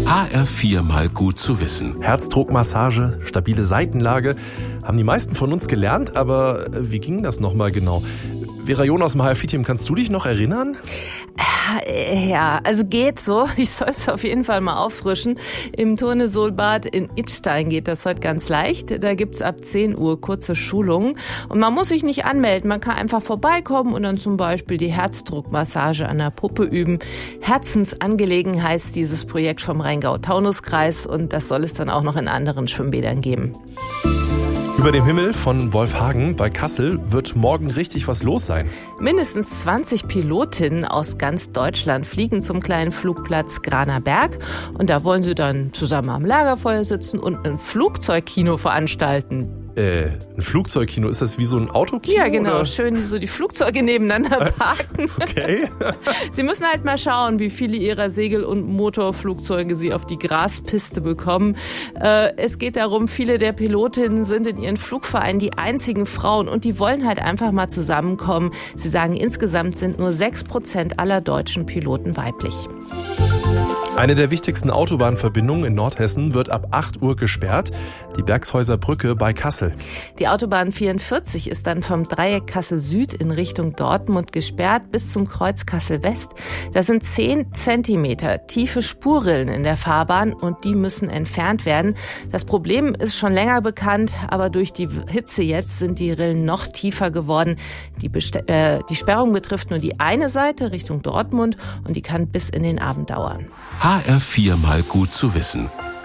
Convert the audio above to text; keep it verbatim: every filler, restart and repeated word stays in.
H R vier mal gut zu wissen. Herzdruckmassage, stabile Seitenlage, haben die meisten von uns gelernt, aber wie ging das nochmal genau? Vera John aus dem H R vier Team, kannst du dich noch erinnern? Ja, also geht so. Ich soll es auf jeden Fall mal auffrischen. Im Turnesolbad in Idstein geht das heute ganz leicht. Da gibt's ab zehn Uhr kurze Schulungen. Und man muss sich nicht anmelden. Man kann einfach vorbeikommen und dann zum Beispiel die Herzdruckmassage an der Puppe üben. Herzensangelegenheit heißt dieses Projekt vom Rheingau-Taunus-Kreis. Und das soll es dann auch noch in anderen Schwimmbädern geben. Über dem Himmel von Wolfhagen bei Kassel wird morgen richtig was los sein. Mindestens zwanzig Pilotinnen aus ganz Deutschland fliegen zum kleinen Flugplatz Granerberg. Und da wollen sie dann zusammen am Lagerfeuer sitzen und ein Flugzeugkino veranstalten. Äh, ein Flugzeugkino, ist das wie so ein Autokino? Ja, genau. Oder? Schön so die Flugzeuge nebeneinander parken. Okay. Sie müssen halt mal schauen, wie viele ihrer Segel- und Motorflugzeuge sie auf die Graspiste bekommen. Äh, es geht darum, viele der Pilotinnen sind in ihren Flugvereinen die einzigen Frauen und die wollen halt einfach mal zusammenkommen. Sie sagen, insgesamt sind nur sechs Prozent aller deutschen Piloten weiblich. Eine der wichtigsten Autobahnverbindungen in Nordhessen wird ab acht Uhr gesperrt, die Bergshäuser Brücke bei Kassel. Die Autobahn vierundvierzig ist dann vom Dreieck Kassel Süd in Richtung Dortmund gesperrt bis zum Kreuz Kassel West. Da sind zehn Zentimeter tiefe Spurrillen in der Fahrbahn und die müssen entfernt werden. Das Problem ist schon länger bekannt, aber durch die Hitze jetzt sind die Rillen noch tiefer geworden. Die, Best- äh, die Sperrung betrifft nur die eine Seite Richtung Dortmund und die kann bis in den Abend dauern. H R vier mal gut zu wissen.